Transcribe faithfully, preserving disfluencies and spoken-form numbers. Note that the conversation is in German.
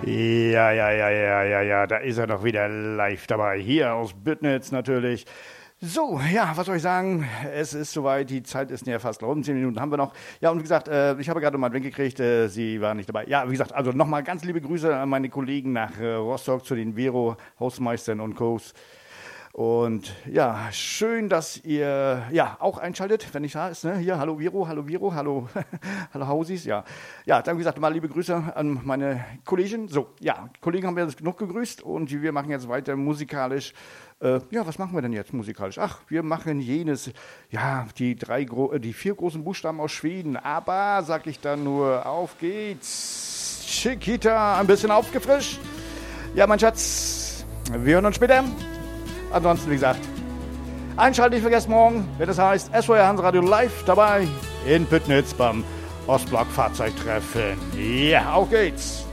Ja, ja, ja, ja, ja, ja, da ist er doch wieder live dabei. Hier aus Büttnitz natürlich. So, ja, was soll ich sagen? Es ist soweit, die Zeit ist ja fast rum, zehn Minuten haben wir noch. Ja, und wie gesagt, äh, ich habe gerade mal einen Wink gekriegt, äh, Sie waren nicht dabei. Ja, wie gesagt, also nochmal ganz liebe Grüße an meine Kollegen nach äh, Rostock zu den Vero, Hausmeistern und Co. Und ja, schön, dass ihr ja auch einschaltet, wenn ich da ist. Ne? Hier, hallo Viro, hallo Viro, hallo, hallo Hausis. Ja, ja, dann wie gesagt mal liebe Grüße an meine Kollegen. So, ja, Kollegen haben wir jetzt genug gegrüßt und wir machen jetzt weiter musikalisch. Äh, ja, was machen wir denn jetzt musikalisch? Ach, wir machen jenes, ja, die drei, gro- die vier großen Buchstaben aus Schweden. Aber sag ich dann nur, auf geht's, Chiquita, ein bisschen aufgefrischt. Ja, mein Schatz, wir hören uns später. Ansonsten, wie gesagt, einschalten nicht vergessen morgen, wenn das heißt S W R Hansradio live dabei in Püttnitz beim Ostblock Fahrzeugtreffen. Ja, auf geht's!